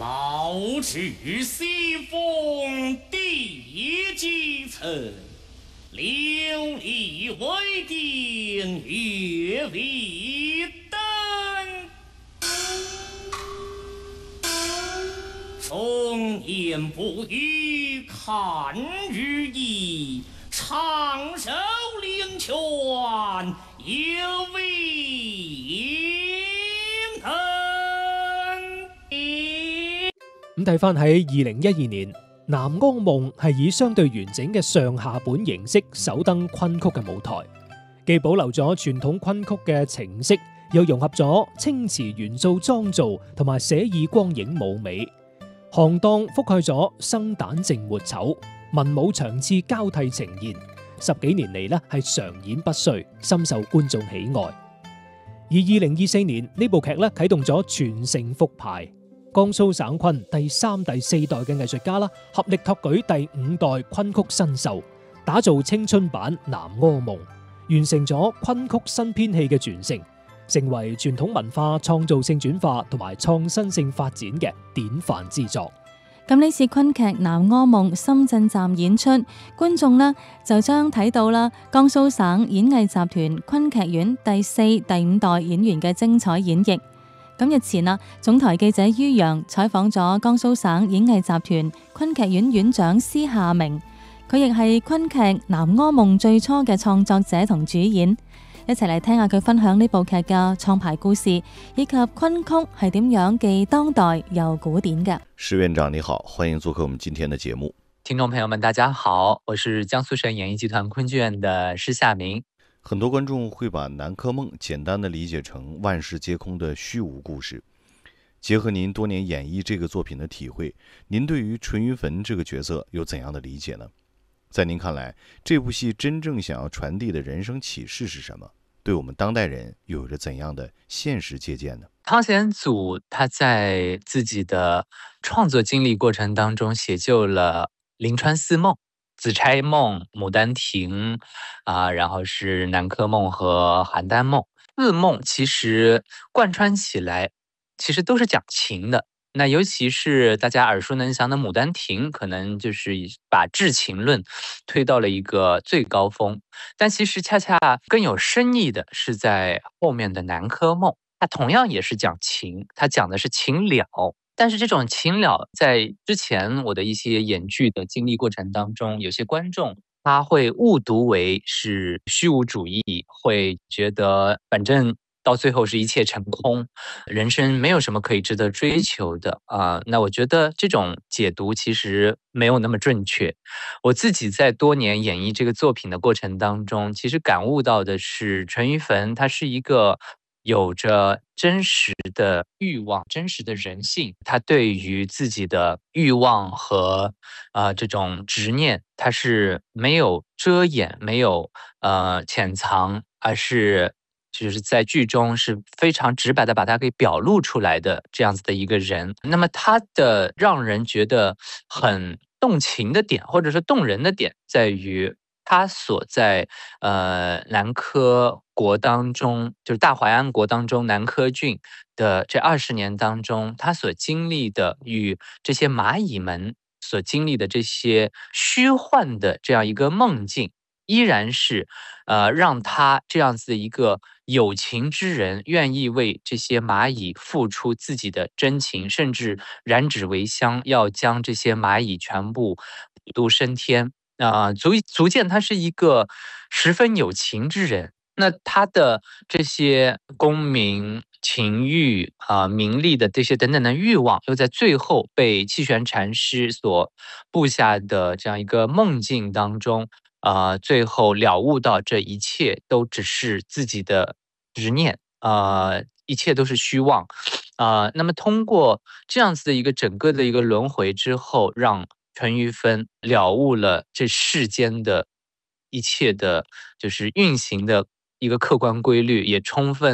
保持西风地基层，琉璃为定，月为灯。从言不语看日益，长寿连泉有为能。 咁睇翻喺2012年，南柯夢係以相對完整嘅上下本形式首登昆曲嘅舞台，既保留咗傳統昆曲嘅程式，又融合咗清詞元素妝造同埋寫意光影舞美，行當覆蓋咗生旦淨末丑，文武場次交替呈現，10幾年嚟係常演不衰，深受觀眾喜愛。而2024年呢部劇啟動咗全城復排。江蘇省昆第3、第4代嘅藝術家合力托舉第5代昆曲新秀，打造青春版南柯夢，完成咗昆曲新編戲嘅傳承，成為傳統文化創造性轉化同埋創新性發展嘅典範之作。 咁呢次昆劇《南柯夢》深圳站演出，觀眾就將睇到江蘇省演藝集團昆劇院第4、第5代演員嘅精彩演繹。咁日前總台記者于洋採訪咗江蘇省演藝集團昆劇院院長施夏明，佢亦係昆劇《南柯夢》最初嘅創作者同主演，一齊嚟聽下佢分享呢部劇嘅創排故事，以及昆曲係點樣既當代又古典嘅。 施院長你好，歡迎做客我們今天的節目。 聽眾朋友們大家好，我是江蘇省演藝集團昆劇院的施夏明。 很多觀眾會把南柯夢簡單地理解成萬事皆空的虛無故事。結合您多年演繹這個作品的體會，您對於淳於棻這個角色有怎樣的理解呢？在您看來，這部戲真正想要傳遞的人生啟示是什麼？對我們當代人又有着怎樣的現實借鑑呢？ 湯顯祖他在自己的創作經歷過程當中寫就了臨川四夢。紫釵夢、牡丹亭然後是南柯夢和邯鄲夢。四夢其實貫穿起來，其實都是講情的。那尤其是大家耳熟能詳的牡丹亭，可能就是把至情論推到了一個最高峰。但其實恰恰更有深意的是在後面的南柯夢，它同樣也是講情，它講的是情了。但是這種情了，在之前我的一些演劇的經歷過程當中，有些觀眾他會誤讀為是虛無主義，會覺得反正到最後是一切成空，人生沒有什麼可以值得追求的那我覺得這種解讀其實沒有那麼準確。我自己在多年演繹這個作品的過程當中，其實感悟到的是淳於棻他是一個有着真實的慾望，真實的人性，他對於自己的慾望和這種執念，他是沒有遮掩，沒有潛藏，而是就是在劇中是非常直白的把它給表露出來的這樣子的一個人。那麼他的讓人覺得很動情的點，或者是動人的點，在於他所在南柯國當中，就是大淮安國當中南柯郡的這20年當中，他所經歷的與這些螞蟻們所經歷的這些虛幻的這樣一個夢境，依然是讓他這樣子的一個有情之人願意為這些螞蟻付出自己的真情，甚至燃紙為香，要將這些螞蟻全部普渡升天足見他是一個十分有情之人。那他的這些功名情欲名利的這些等等的慾望，又在最後被氣玄禪師所布下的這樣一個夢境當中最後了悟到這一切都只是自己的執念一切都是虛妄那麼通過這樣子的一個整個的一個輪迴之後，讓淳於棻了悟了這世間的一切的就是運行的一個客觀規律，也充分